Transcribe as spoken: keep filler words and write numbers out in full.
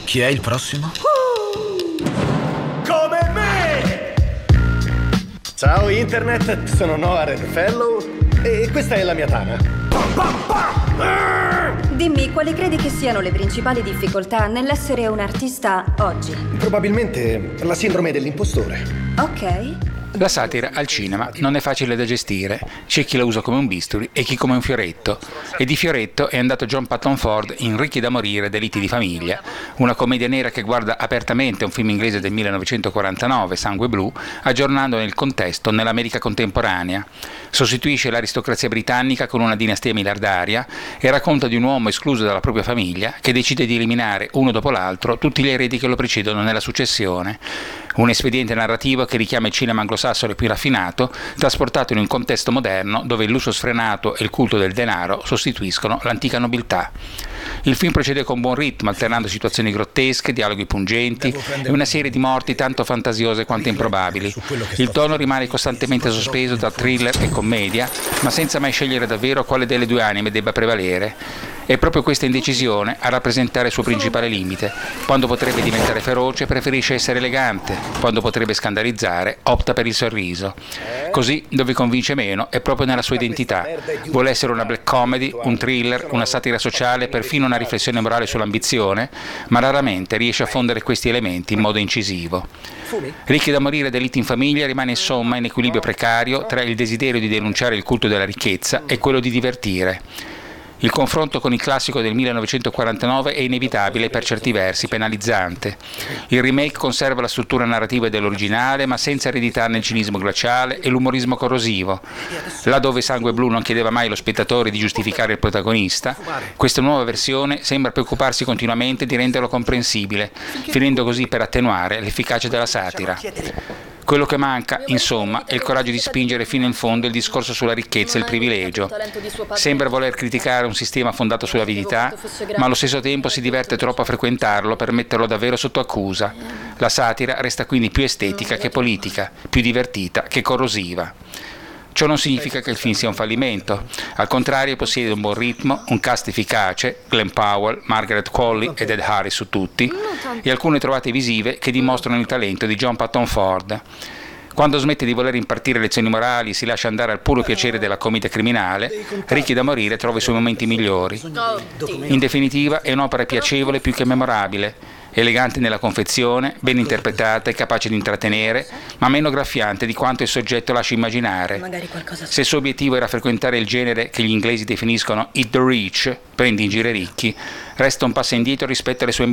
Chi è il prossimo? Come me! Ciao Internet, sono Noah Redfellow e questa è la mia tana. Dimmi, quali credi che siano le principali difficoltà nell'essere un artista oggi? Probabilmente la sindrome dell'impostore. Ok. La satira al cinema non è facile da gestire, c'è chi la usa come un bisturi e chi come un fioretto, e di fioretto è andato John Patton Ford in Ricchi da morire, Delitti di famiglia, una commedia nera che guarda apertamente un film inglese del millenovecentoquarantanove, Sangue blu, aggiornandone il contesto nell'America contemporanea. Sostituisce l'aristocrazia britannica con una dinastia miliardaria e racconta di un uomo escluso dalla propria famiglia che decide di eliminare uno dopo l'altro tutti gli eredi che lo precedono nella successione. Un espediente narrativo che richiama il cinema anglosassone più raffinato, trasportato in un contesto moderno dove il lusso sfrenato e il culto del denaro sostituiscono l'antica nobiltà. Il film procede con buon ritmo, alternando situazioni grottesche, dialoghi pungenti e una serie di morti tanto fantasiose quanto improbabili. Il tono rimane costantemente sospeso tra thriller e commedia, ma senza mai scegliere davvero quale delle due anime debba prevalere. È proprio questa indecisione a rappresentare il suo principale limite. Quando potrebbe diventare feroce, preferisce essere elegante. Quando potrebbe scandalizzare, opta per il sorriso. Così, dove convince meno, è proprio nella sua identità. Vuole essere una black comedy, un thriller, una satira sociale, perfino una riflessione morale sull'ambizione, ma raramente riesce a fondere questi elementi in modo incisivo. Ricchi da morire, Delitti in famiglia rimane insomma in equilibrio precario tra il desiderio di denunciare il culto della ricchezza e quello di divertire. Il confronto con il classico del millenovecentoquarantanove è inevitabile e per certi versi penalizzante. Il remake conserva la struttura narrativa dell'originale, ma senza ereditarne il cinismo glaciale e l'umorismo corrosivo. Là dove Sangue blu non chiedeva mai allo spettatore di giustificare il protagonista, questa nuova versione sembra preoccuparsi continuamente di renderlo comprensibile, finendo così per attenuare l'efficacia della satira. Quello che manca, insomma, è il coraggio di spingere fino in fondo il discorso sulla ricchezza e il privilegio. Sembra voler criticare un sistema fondato sull'avidità, ma allo stesso tempo si diverte troppo a frequentarlo per metterlo davvero sotto accusa. La satira resta quindi più estetica che politica, più divertita che corrosiva. Ciò non significa che il film sia un fallimento, al contrario possiede un buon ritmo, un cast efficace, Glenn Powell, Margaret Qualley ed Ed Harris su tutti, e alcune trovate visive che dimostrano il talento di John Patton Ford. Quando smette di voler impartire lezioni morali e si lascia andare al puro piacere della commedia criminale, Ricchi da morire trova i suoi momenti migliori. In definitiva è un'opera piacevole più che memorabile, elegante nella confezione, ben interpretata e capace di intrattenere, ma meno graffiante di quanto il soggetto lascia immaginare. Se il suo obiettivo era frequentare il genere che gli inglesi definiscono hit the rich, prendi in giro i ricchi, resta un passo indietro rispetto alle sue